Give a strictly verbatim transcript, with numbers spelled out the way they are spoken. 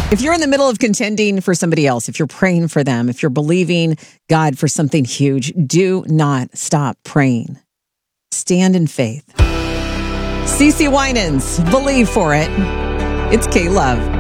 If you're in the middle of contending for somebody else, if you're praying for them, if you're believing God for something huge, do not stop praying. Stand in faith. CeCe Winans, believe for it. It's K-Love.